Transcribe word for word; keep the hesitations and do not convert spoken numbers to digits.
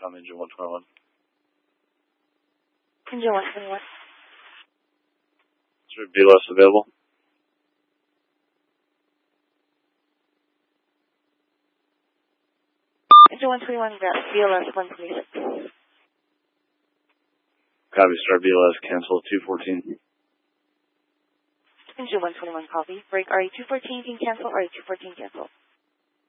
on engine one twenty-one. Engine one twenty-one. Is there B L S available? Engine one twenty-one, B L S one twenty-six. Copy, start B L S, cancel two fourteen. Engine one twenty-one, copy. Break R E two fourteen, can cancel, R E two fourteen, cancel.